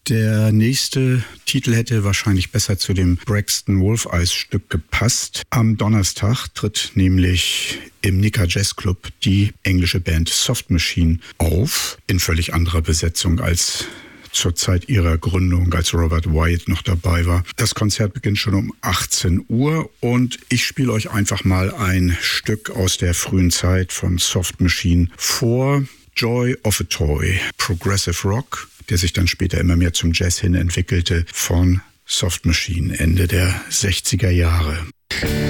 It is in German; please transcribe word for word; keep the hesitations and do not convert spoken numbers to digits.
Der nächste Titel hätte wahrscheinlich besser zu dem Braxton Wolfeyes-Stück gepasst. Am Donnerstag tritt nämlich im Nika Jazz Club die englische Band Soft Machine auf, in völlig anderer Besetzung als zur Zeit ihrer Gründung, als Robert Wyatt noch dabei war. Das Konzert beginnt schon um achtzehn Uhr und ich spiele euch einfach mal ein Stück aus der frühen Zeit von Soft Machine vor. Joy of a Toy, Progressive Rock, der sich dann später immer mehr zum Jazz hin entwickelte, von Soft Machine Ende der sechziger Jahre.